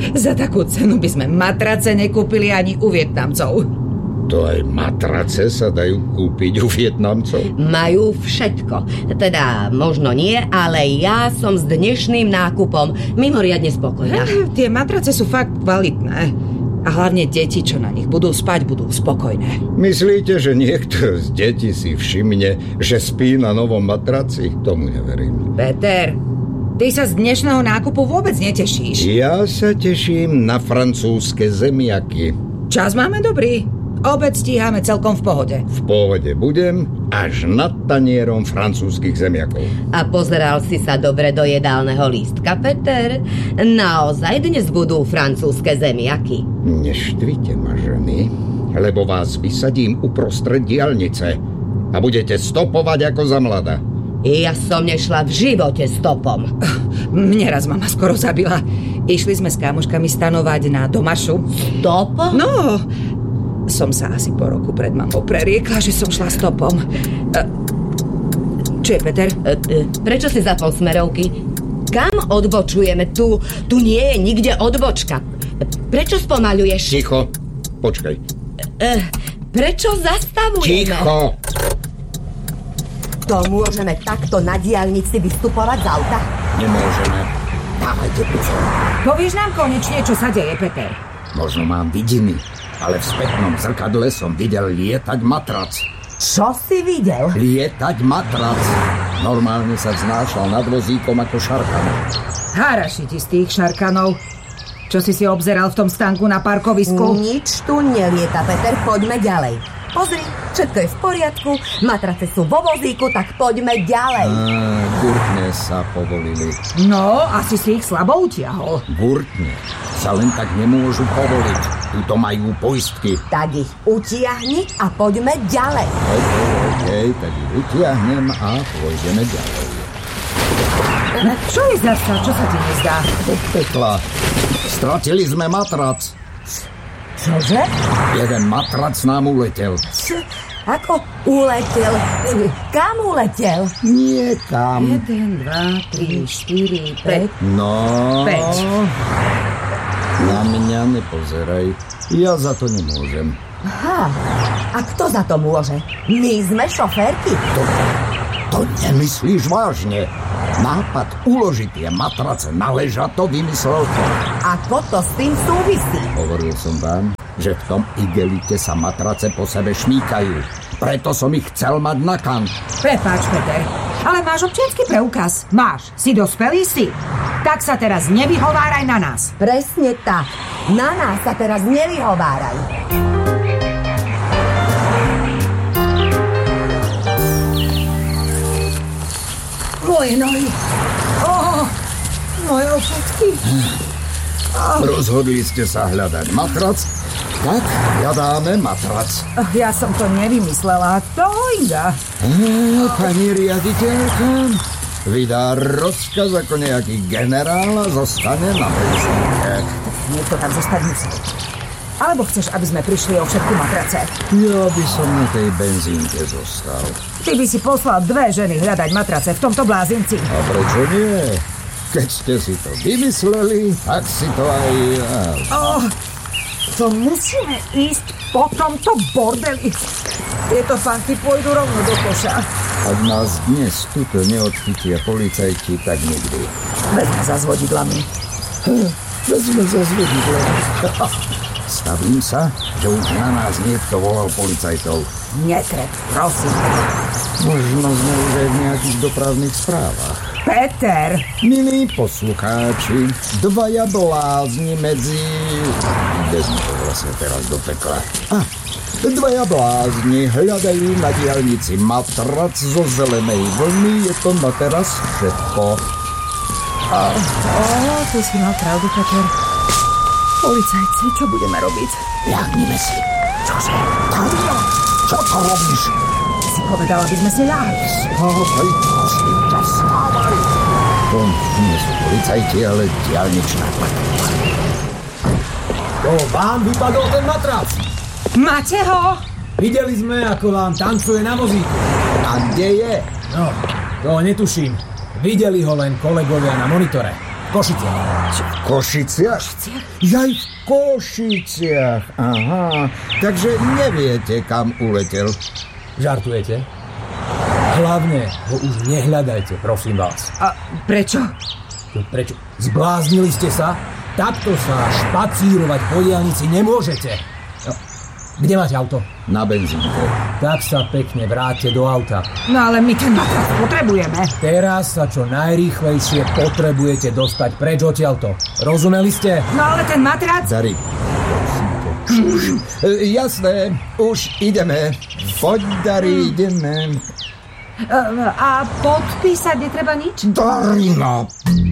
Za takú cenu by sme matrace nekúpili ani u Vietnamcov. To aj matrace sa dajú kúpiť u Vietnamcov? Majú všetko. Teda možno nie, ale ja som s dnešným nákupom mimoriadne spokojná. Tie matrace sú fakt kvalitné. A hlavne deti, čo na nich budú spať, budú spokojné. Myslíte, že niekto z detí si všimne, že spí na novom matraci? Tomu neverím. Peter, ty sa z dnešného nákupu vôbec netešíš. Ja sa teším na francúzske zemiaky. Čas máme dobrý. Obed stíhame celkom v pohode. V pohode budem až nad tanierom francúzskych zemiakov. A pozeral si sa dobre do jedálneho lístka, Peter? Naozaj dnes budú francúzske zemiaky? Neštvite ma, ženy, lebo vás vysadím uprostred diaľnice a budete stopovať ako za mlada. Ja som nešla v živote stopom. Mne raz mama skoro zabila. Išli sme s kamoškami stanovať na domašu. Stopom? No, som sa asi po roku pred mamou preriekla, že som šla stopom. Čo je, Peter? Prečo si zapol smerovky? Kam odbočujeme? Tu nie je nikde odbočka. Prečo spomaľuješ? Ticho, počkaj. Prečo zastavujeme? Ticho! To môžeme takto na diaľnici vystupovať z auta? Nemôžeme. Dávajte pozor. Povieš nám konečne, čo sa deje, Peter? Možno mám vidiny, ale v spätnom zrkadle som videl lietať matrac. Čo si videl? Lietať matrac. Normálne sa vznášal nad vozíkom ako šarkan. Haraši ti z tých šarkanov. Čo si obzeral v tom stánku na parkovisku? Nič tu nelieta, Peter, poďme ďalej. Pozri, všetko je v poriadku, matrace sú vo vozíku, tak poďme ďalej. Burtne sa povolili. No, asi si ich slabo utiahol. Burtne sa len tak nemôžu povoliť. Tuto majú poistky. Tak ich utiahni a poďme ďalej. OK, tak ich utiahnem a pôjdeme ďalej. Čo je zasa? Čo sa ti nezdá? Do pekla. Stratili sme matrac. Čože? Jeden matrac nám uletel. Ako uletel? Kam uletel? Niekam. 1, 2, 3, 4, 5. No. 5. Na mňa nepozeraj. Ja za to nemôžem. Aha. A kto za to môže? My sme šoférky. To nemyslíš vážne? Nápad uložiť tie matrace na ležato vymyslel to. Ako to s tým súvisí? Hovoril som vám, že v tom igelite sa matrace po sebe šmýkajú. Preto som ich chcel mať na kan. Prepáč, Peter, ale máš občiansky preukaz. Máš. Si dospelý si. Tak sa teraz nevyhováraj na nás. Presne tak. Na nás sa teraz nevyhováraj. Moje nohy. Moje opätky. Rozhodli ste sa hľadať matrac? Tak, hľadáme matrac. Ja som to nevymyslela. To Inga. Pani riaditeľka vydá rozkaz ako nejaký generál a zostane na benzínke. Niekto tam zostať musí. Alebo chceš, aby sme prišli o všetky matrace? Ja by som na tej benzínke zostal. Ty by si poslal 2 ženy hľadať matrace v tomto blázinci. A prečo nie? Keď ste si to vymysleli, tak si to aj ja. To musíme ísť po tomto bordeli. Tieto fanky pôjdu rovno do koša. Ak nás dnes tuto neodchytia policajti, tak nikdy. Vezme za zvodidlami. Vezme za zvodidlami. Stavím sa, že už na nás niekto volal policajtov. Netreb, prosím. Možno sme už aj v nejakých dopravných správach. Peter! Milí poslucháči, 2 blázni medzi... Vezmi to vlastne teraz do pekla. 2 blázni hľadajú na diaľnici matrac zo zelenej vlny. Je to na teraz všetko. Ty si mal pravdu, Peter. Policajci, čo budeme robiť? Ľahnime si. Čože? Čo to robíš? Si povedal, aby sme si ľahli. Stávaj, prosím ťa, stávaj. To nie sú policajti, ale diaľničná patrula. To vám vypadol ten matrac. Máte ho? Videli sme, ako vám tancuje na vozíku. A kde je? No, to netuším. Videli ho len kolegovia na monitore. Košice. V Košiciach? Jaj, v Košiciach. Aha, takže neviete, kam uletel. Žartujete? Hlavne ho už nehľadajte, prosím vás. A prečo? Prečo? Zbláznili ste sa? Takto sa špacírovať po diaľnici nemôžete. No, kde máte auto? Na benzínke. Tak sa pekne vráťte do auta. No ale my ten matrac potrebujeme. Teraz sa čo najrýchlejšie potrebujete dostať preč odtiaľto. Rozumeli ste? No ale ten matrac... Dari. Jasné, už ideme. Poď, Dari, ideme. A podpísať netreba nič? Darina!